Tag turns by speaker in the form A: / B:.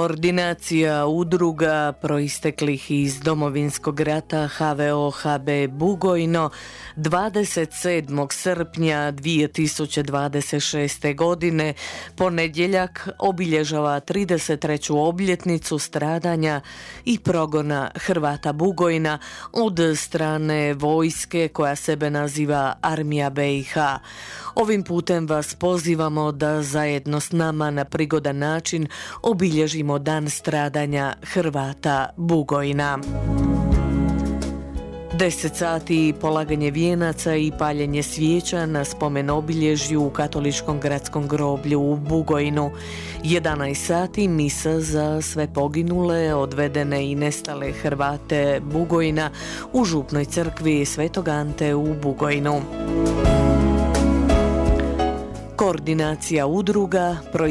A: Koordinacija udruga proisteklih iz Domovinskog rata HVO-HB Bugojno 27. srpnja 2026. godine ponedjeljak obilježava 33. obljetnicu stradanja i progona Hrvata Bugojna od strane vojske koja sebe naziva Armija BiH. Ovim putem vas pozivamo da zajedno s nama na prigodan način obilježimo dan stradanja Hrvata Bugojna. 10 sati polaganje vijenaca i paljenje svijeća na spomen obilježju u Katoličkom gradskom groblju u Bugojnu. 11 sati misa za sve poginule, odvedene i nestale Hrvate Bugojna u župnoj crkvi Svetog Ante u Bugojnu. Koordinacija udruga